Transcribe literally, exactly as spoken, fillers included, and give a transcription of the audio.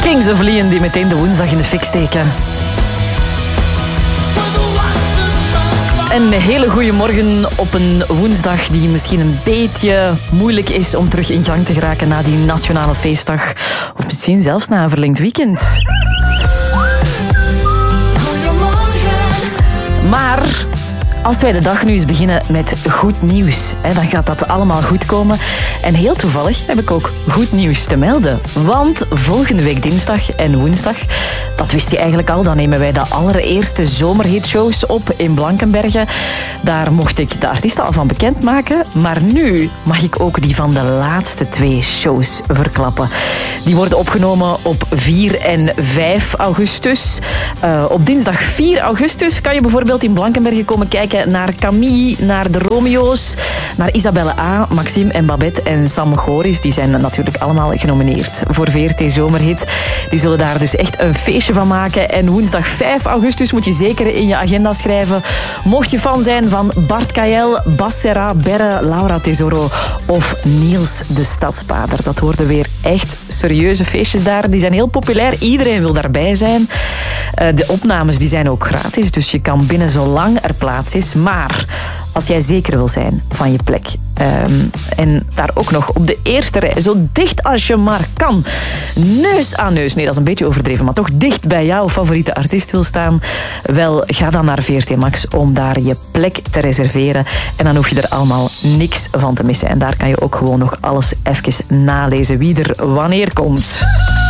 Kings of Leon die meteen de woensdag in de fik steken. Een hele goede morgen op een woensdag die misschien een beetje moeilijk is om terug in gang te geraken na die nationale feestdag. Of misschien zelfs na een verlengd weekend. Maar als wij de dag nu eens beginnen met goed nieuws, hè, dan gaat dat allemaal goed komen. En heel toevallig heb ik ook goed nieuws te melden. Want volgende week dinsdag en woensdag, dat wist je eigenlijk al, dan nemen wij de allereerste zomerhitshows op in Blankenberge. Daar mocht ik de artiesten al van bekendmaken. Maar nu mag ik ook die van de laatste twee shows verklappen. Die worden opgenomen op vier en vijf augustus. Uh, op dinsdag vier augustus kan je bijvoorbeeld in Blankenberge komen kijken naar Camille, naar de Romeo's, naar Isabelle A, Maxime en Babette en Sam Goris. Die zijn natuurlijk allemaal genomineerd voor V R T Zomerhit. Die zullen daar dus echt een feestje van maken. En woensdag vijf augustus moet je zeker in je agenda schrijven. Mocht je fan zijn van Bart Kael, Bas Serra, Berre, Laura Tesoro of Niels de Stadsbader. Dat worden weer echt serieuze feestjes daar. Die zijn heel populair. Iedereen wil daarbij zijn. De opnames die zijn ook gratis, dus je kan binnen zolang er plaats is. Maar als jij zeker wil zijn van je plek um, en daar ook nog op de eerste rij, zo dicht als je maar kan, neus aan neus, nee dat is een beetje overdreven, maar toch dicht bij jouw favoriete artiest wil staan, wel, ga dan naar V R T Max om daar je plek te reserveren en dan hoef je er allemaal niks van te missen. En daar kan je ook gewoon nog alles even nalezen wie er wanneer komt.